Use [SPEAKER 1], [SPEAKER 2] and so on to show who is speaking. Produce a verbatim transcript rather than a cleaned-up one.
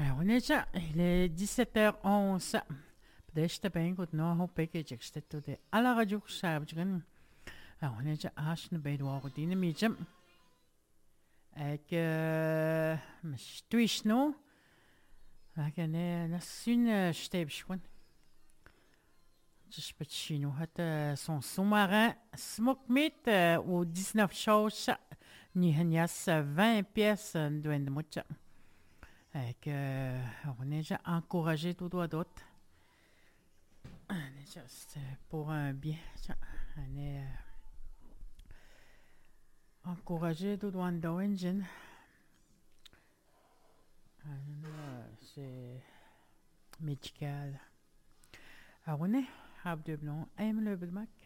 [SPEAKER 1] Alors, on est déjà, il est dix-sept heures onze. بداش تبين قلت نو هو بيكيج اكستتو على راديو شعب جن. Alors, on est déjà عاش نبيد واردين ميجم. Avec euh, مش تويشنو. لكن نسين شتيب شون. Je peux chino hat son sous-marin smoke meat ou dix-neuf choses ni hanyas vingt pièces de mucha. Avec euh, on est déjà encouragé tout droit d'autre. On est juste pour un bien. On est euh, encouragé tout droit dans engine. C'est médical. Alors on est Abdebnon, aime le Belmac.